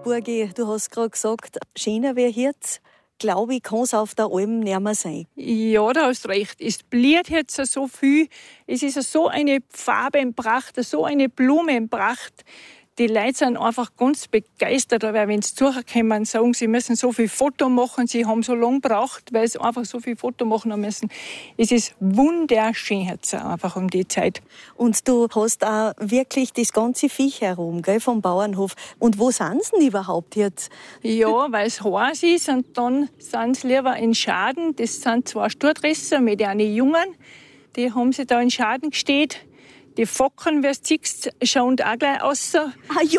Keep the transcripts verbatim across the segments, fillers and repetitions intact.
Burgi, du hast gerade gesagt, schöner wie jetzt, glaube ich, kann es auf der Alm nicht mehr sein. Ja, da hast du recht. Es blüht jetzt so viel. Es ist so eine Farbe in Pracht, so eine Blume in Pracht. Die Leute sind einfach ganz begeistert, weil wenn sie zukommen, sagen sie, müssen so viel Foto machen, sie haben so lange gebraucht, weil sie einfach so viel Foto machen müssen. Es ist wunderschön jetzt einfach um die Zeit. Und du hast auch wirklich das ganze Viech herum, gell, vom Bauernhof. Und wo sind sie denn überhaupt jetzt? Ja, weil es heiß ist und dann sind sie lieber in Schaden. Das sind zwei Sturtresser mit einem Jungen, die haben sie da in Schaden gestellt. Die Focken, wie du siehst, schauen auch gleich aus. Ah ja!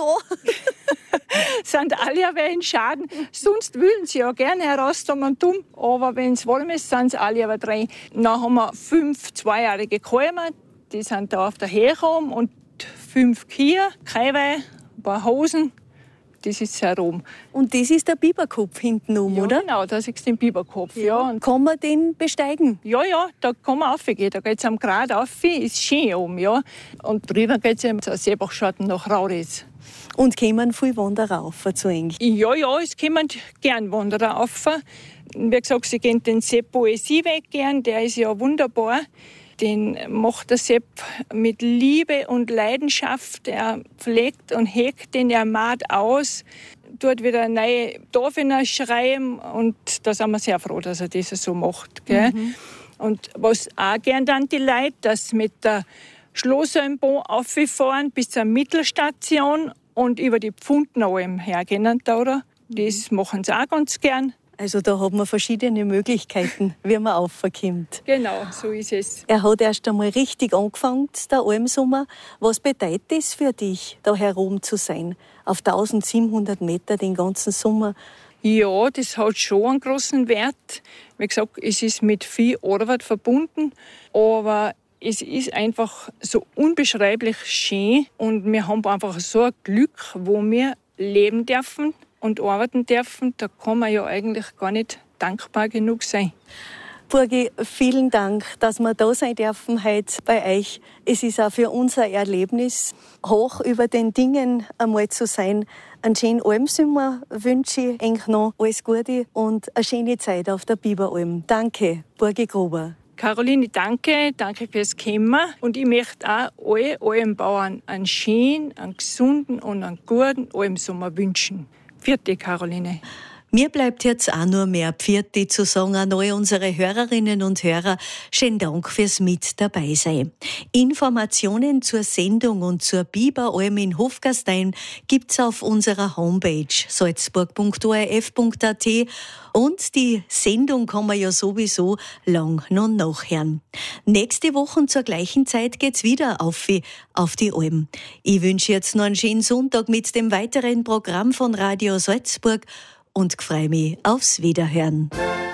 Sind alle aber in Schaden. Sonst wollen sie ja gerne heraus und dumm. Aber wenn es warm ist, sind sie alle aber drin. Dann haben wir fünf zweijährige Kälber, die sind da auf der Höhe rum. Und fünf Kühe, Kälber, ein paar Hosen. Das ist herum. Und das ist der Biberkopf hinten um, Ja, oder? genau, das ist den Biberkopf. Ja. Ja. Und Kann man den besteigen? ja, ja, da kann man raufgehen. Da geht es am Grat rauf, ist schön oben, ja. Und drüber geht es zum Seebachschatten nach Rauritz. Und kommen viele Wanderer rauf zu eng? Ja, ja, es kommen gern Wanderer rauf. Wie gesagt, sie gehen den Sepp Poesieweg gern, der ist ja wunderbar. Den macht der Sepp mit Liebe und Leidenschaft. Er pflegt und hegt den, er malt aus, tut wieder neue Dorfinnen schreiben und da sind wir sehr froh, dass er das so macht. Gell? Mhm. Und was auch gern dann die Leute, dass mit der Schlossalmbahn auffahren bis zur Mittelstation und über die Pfundnalm hergehen. Da, das machen sie auch ganz gern. Also da hat man verschiedene Möglichkeiten, wie man raufkommt. Genau, so ist es. Er hat erst einmal richtig angefangen, der Almsommer. Was bedeutet das für dich, da herum zu sein? Auf eintausendsiebenhundert Meter den ganzen Sommer? Ja, das hat schon einen großen Wert. Wie gesagt, es ist mit viel Arbeit verbunden, aber es ist einfach so unbeschreiblich schön und wir haben einfach so ein Glück, wo wir leben dürfen und arbeiten dürfen. Da kann man ja eigentlich gar nicht dankbar genug sein. Burgi, vielen Dank, dass wir da sein dürfen heute bei euch. Es ist auch für uns ein Erlebnis, hoch über den Dingen einmal zu sein. Einen schönen Almsommer wünsche ich euch noch alles Gute und eine schöne Zeit auf der Biberalm. Danke, Burgi Gruber. Caroline, danke, danke fürs Kommen. Und ich möchte auch alle Almbauern einen schönen, einen gesunden und einen guten Almsommer wünschen. Vierte Caroline. Mir bleibt jetzt auch nur mehr Pfiati zu sagen an alle unsere Hörerinnen und Hörer. Schönen Dank fürs Mit dabei sein. Informationen zur Sendung und zur Biberalm in Hofgastein gibt's auf unserer Homepage salzburg punkt o r f punkt a t und die Sendung kann man ja sowieso lang noch nachhören. Nächste Woche zur gleichen Zeit geht's wieder auf, auf die Alm. Ich wünsche jetzt noch einen schönen Sonntag mit dem weiteren Programm von Radio Salzburg und freue mich aufs Wiederhören.